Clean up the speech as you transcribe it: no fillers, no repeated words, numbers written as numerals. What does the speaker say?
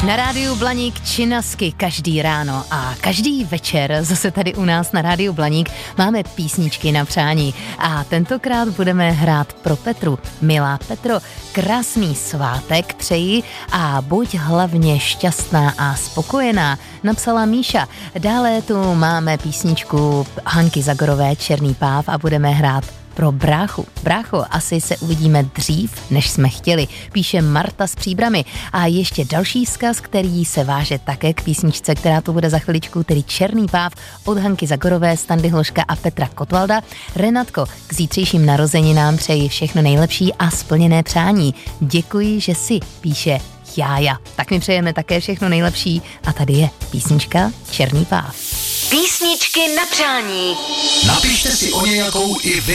Na rádiu Blaník Činasky každý ráno a každý večer zase tady u nás na rádiu Blaník máme písničky na přání a tentokrát budeme hrát pro Petru. Milá Petro, krásný svátek přeji a buď hlavně šťastná a spokojená, napsala Míša. Dále tu máme písničku Hanky Zagorové Černý páv a budeme hrát pro bráchu. Brácho, asi se uvidíme dřív, než jsme chtěli, píše Marta z Příbrami. A ještě další vzkaz, který se váže také k písničce, která tu bude za chviličku, tedy Černý páv od Hanky Zagorové, Standy Hloška a Petra Kotvalda. Renatko, k zítřejším narozeninám přeji všechno nejlepší a splněné přání. Děkuji, že si, píše Jája. Tak mi přejeme také všechno nejlepší a tady je písnička Černý páv. Písničky na přání. Napište si o nějakou i vy.